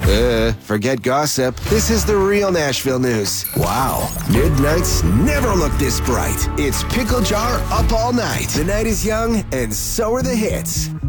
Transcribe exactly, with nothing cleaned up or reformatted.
Uh, forget gossip. This is the real Nashville news. Wow. Midnights never look this bright. It's Pickle Jar up all night. The night is young, and so are the hits.